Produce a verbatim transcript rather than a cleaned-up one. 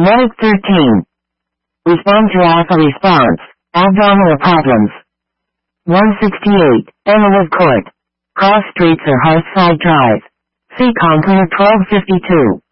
Note thirteen. Respond to alpha response. Abdominal problems. one sixty-eight. Emmawood Court. Cross Streets or Hearthside Drive. See Conqueror twelve fifty-two.